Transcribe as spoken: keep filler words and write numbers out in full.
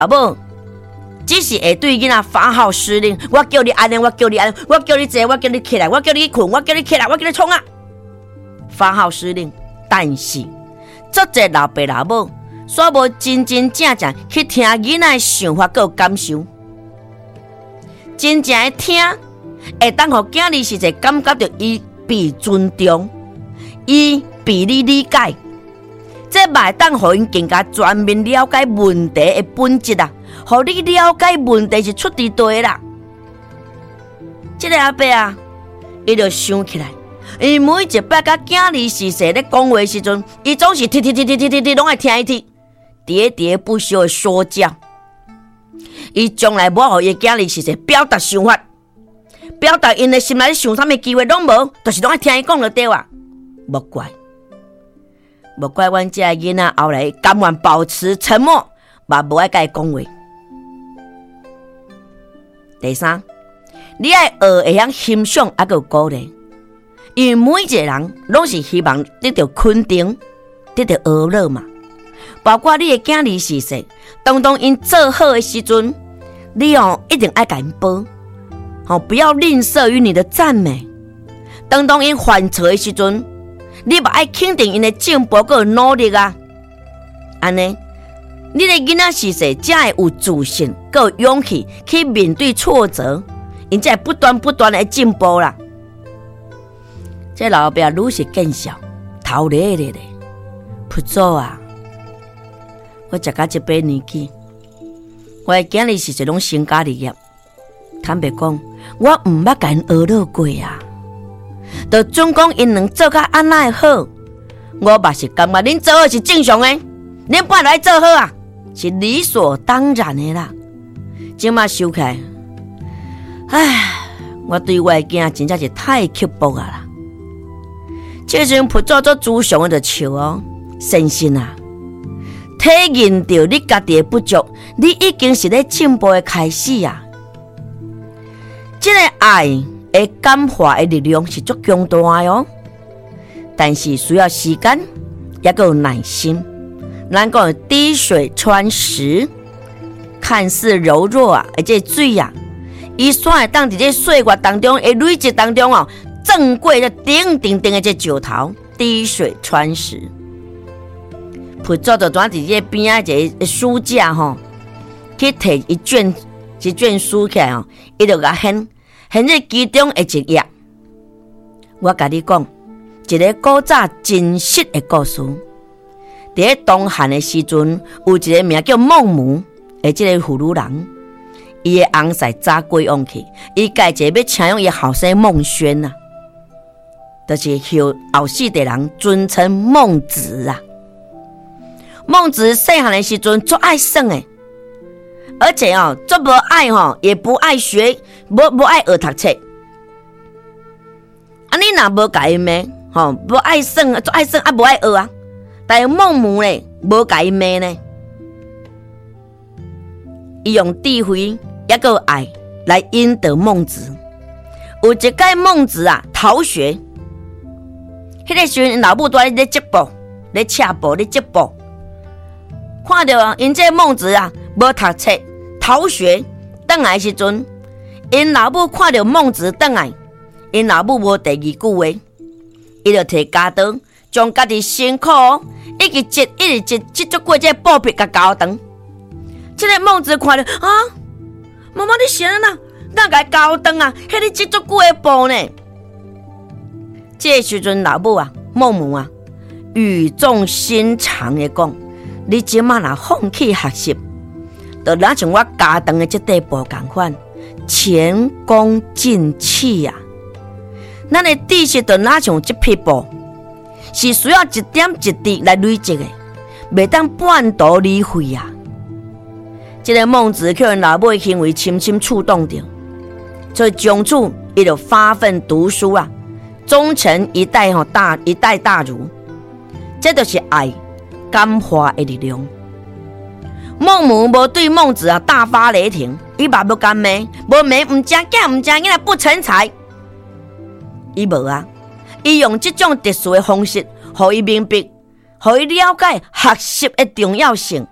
啊无，只是会对囡仔发号施令，我叫你安尼，我叫你安尼，我叫你坐，我叫你起来，我叫你困，我叫你起来，我叫你冲啊！发号施令，但是足侪老爸老母煞无真真正正去听囡仔的想法佮感受，真正的听，会当互囝儿是一感觉到伊被尊重，伊被你理解。这嘛当互因更加全面了解问题的本质啊，互你了解问题是出伫倒啦。这个阿伯啊，伊就想起来，伊每一摆甲囝儿是谁咧讲话时阵，伊总是踢踢踢踢踢踢踢，拢爱听一听，喋喋不休的说教。伊从来无互伊囝儿是谁表达想法，表达因的心内想啥物机会拢无，就是拢爱听伊讲就对啊，无怪。无怪阮这个囡仔后来甘愿保持沉默，嘛无爱甲伊讲话。第三，你爱学会晓欣赏，还有鼓励，因为每一个人拢是希望得到肯定，得到呵乐嘛。包括你的囝儿是谁，当当因做好的时阵，你哦一定爱甲因报，哦不要吝啬于你的赞美。当当因犯错的时阵，你嘛爱肯定因的进步佮努力啊！安尼，你的囡仔是谁才会有自信，佮有勇气去面对挫折，因才会不断不断的进步啦。这老爸愈是见笑，头咧咧咧，不做啊！我食到这把年纪，我的囝儿是一拢成家立业。坦白讲，我毋捌甲因学乐过啊。就总讲因能做甲安那好，我嘛是感觉恁做好是正常的，恁本来做好啊，是理所当然的啦。今嘛想起来，唉，我对我的囝真正是太刻薄啊啦。这阵菩萨做主上的就笑哦，先生啊，体认到你家己的不足，你已经是咧进步的开始啊。这个爱的感化的力量是足强大的哦，但是需要时间，也够耐心。咱讲滴水穿石，看似柔弱啊，而这水啊，伊煞会当伫这岁月当中，会累积当中哦，正过这顶顶顶的这石头，滴水穿石。菩萨就转伫这边啊一个书架吼，去摕一卷一卷书起来吼，伊就甲掀。现在其中的一页，我甲你讲一个古早真实的故事。在东汉的时阵，有一个名叫孟母的这个妇女人，伊的翁婿早归往去，伊家一个要请用伊后生孟宣啊，就是后后世的人尊称孟子啊。孟子细汉的时阵足爱耍的。而且哦，足无爱吼，也不爱学，无无爱学读册。啊，你若无甲伊骂，吼，无爱耍，足爱耍啊，无爱学啊。但是孟母咧，无甲伊骂呢，伊用智慧也个爱来引导孟子。有一届孟子啊逃学，迄个时阵老母在咧疾步，咧车步，咧疾步，看到因这孟子啊无读册。逃学倒来时阵，因老母看到孟子倒来，因老母无第二句话，伊就摕家刀将家己辛苦一直折一直折，折足过这布匹甲交长。这个孟子看到啊，妈妈你谁啦？哪甲交长啊？迄个折足久的布呢？这时阵老母啊，孟母啊，语重心长的讲：你即马若放弃学习。就若像我家当的这块布同款，前功尽弃啊！咱的知识就若像这匹布，是需要一点一滴来累积的，袂当半途而废啊！这个孟子叫人老母的行为深深触动着，所以从此伊就发奋读书啊，终成一代吼大一代大儒。这就是爱感化的力量。孟母无对孟子啊大发雷霆，伊嘛无敢骂，无骂唔正囝唔正囝不成才。伊无啊，伊用这种特殊的方式，互伊明白，互伊了解学习的重要性，